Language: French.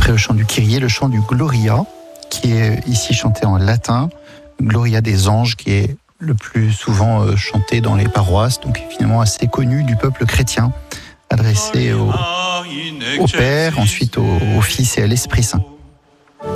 après le chant du Kyrie, le chant du Gloria, qui est ici chanté en latin. Gloria des anges, qui est le plus souvent chanté dans les paroisses, donc finalement assez connu du peuple chrétien, adressé au Père, ensuite au Fils et à l'Esprit Saint.